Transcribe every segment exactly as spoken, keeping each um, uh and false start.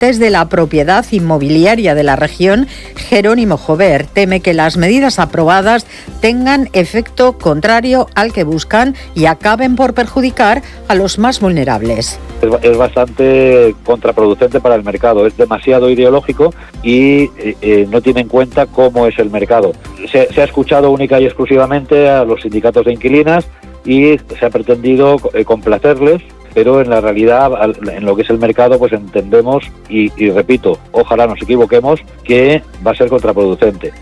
Desde la propiedad inmobiliaria de la región, Jerónimo Jover teme que las medidas aprobadas tengan efecto contrario al que buscan y acaben por perjudicar a los más vulnerables. Es bastante contraproducente para el mercado, es demasiado ideológico y eh, no tiene en cuenta cómo es el mercado. Se, se ha escuchado única y exclusivamente a los sindicatos de inquilinas y se ha pretendido eh, complacerles, pero en la realidad, en lo que es el mercado, pues entendemos, y, y repito, ojalá nos equivoquemos, que va a ser contraproducente.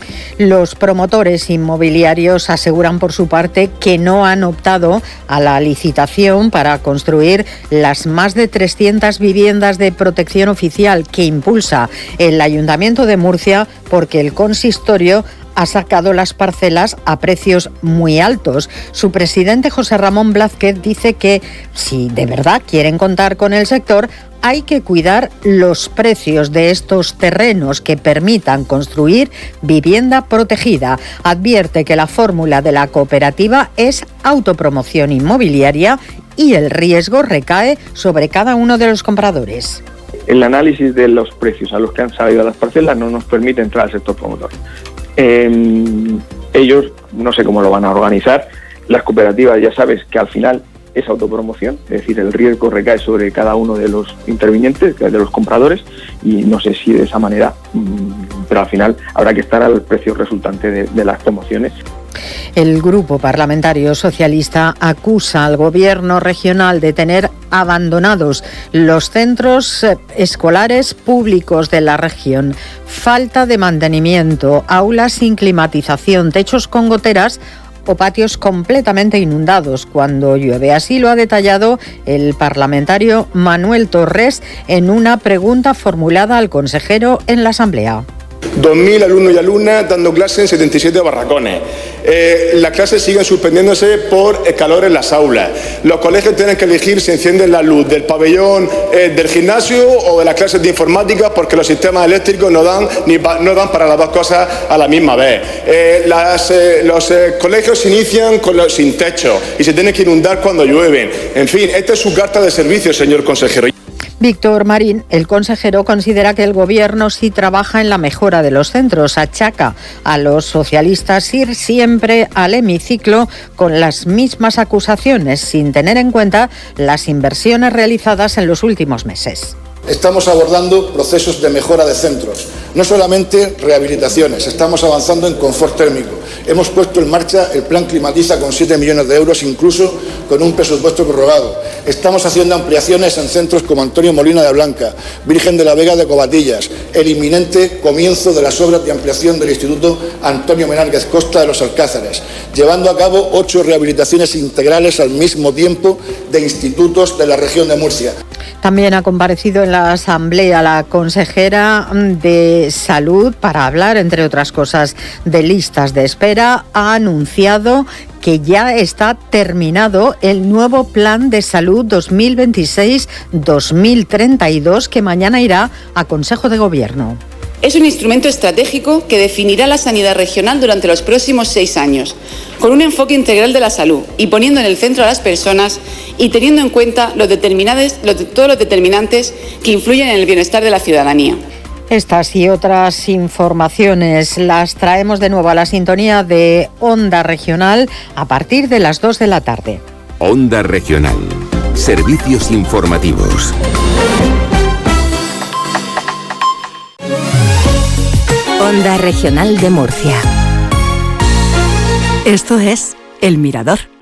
Los promotores inmobiliarios aseguran por su parte que no han optado a la licitación para construir las más de trescientas viviendas de protección oficial que impulsa el Ayuntamiento de Murcia porque el consistorio ha sacado las parcelas a precios muy altos. Su presidente, José Ramón Blázquez, dice que si de verdad quieren contar con el sector, hay que cuidar los precios de estos terrenos que permitan construir vivienda protegida. Advierte que la fórmula de la cooperativa es autopromoción inmobiliaria y el riesgo recae sobre cada uno de los compradores. El análisis de los precios a los que han salido las parcelas no nos permite entrar al sector promotor. Eh, ellos no sé cómo lo van a organizar. Las cooperativas ya sabes que al final es autopromoción, es decir, el riesgo recae sobre cada uno de los intervinientes, de los compradores, y no sé si de esa manera, pero al final habrá que estar al precio resultante de, de las promociones. El Grupo Parlamentario Socialista acusa al Gobierno regional de tener abandonados los centros escolares públicos de la región. Falta de mantenimiento, aulas sin climatización, techos con goteras o patios completamente inundados cuando llueve. Así lo ha detallado el parlamentario Manuel Torres en una pregunta formulada al consejero en la Asamblea. dos mil alumnos y alumnas dando clases en setenta y siete barracones. Eh, las clases siguen suspendiéndose por el calor en las aulas. Los colegios tienen que elegir si encienden la luz del pabellón eh, del gimnasio o de las clases de informática porque los sistemas eléctricos no dan, ni pa, no dan para las dos cosas a la misma vez. Eh, las, eh, los eh, colegios se inician con los, sin techo y se tienen que inundar cuando llueven. En fin, esta es su carta de servicio, señor consejero. Víctor Marín, el consejero, considera que el Gobierno sí trabaja en la mejora de los centros. Achaca a los socialistas ir siempre al hemiciclo con las mismas acusaciones, sin tener en cuenta las inversiones realizadas en los últimos meses. Estamos abordando procesos de mejora de centros, no solamente rehabilitaciones, estamos avanzando en confort térmico. Hemos puesto en marcha el plan Climatiza con siete millones de euros, incluso con un presupuesto prorrogado. Estamos haciendo ampliaciones en centros como Antonio Molina de Blanca, Virgen de la Vega de Covatillas, el inminente comienzo de las obras de ampliación del Instituto Antonio Menárguez Costa de los Alcázares, llevando a cabo ocho rehabilitaciones integrales al mismo tiempo de institutos de la región de Murcia. También ha comparecido en la Asamblea la consejera de Salud para hablar, entre otras cosas, de listas de espera. Ha anunciado que ya está terminado el nuevo Plan de Salud dos mil veintiséis dos mil treinta y dos que mañana irá a Consejo de Gobierno. Es un instrumento estratégico que definirá la sanidad regional durante los próximos seis años, con un enfoque integral de la salud y poniendo en el centro a las personas y teniendo en cuenta los determinantes, los, todos los determinantes que influyen en el bienestar de la ciudadanía. Estas y otras informaciones las traemos de nuevo a la sintonía de Onda Regional a partir de las dos de la tarde. Onda Regional. Servicios informativos. Onda Regional de Murcia. Esto es El Mirador.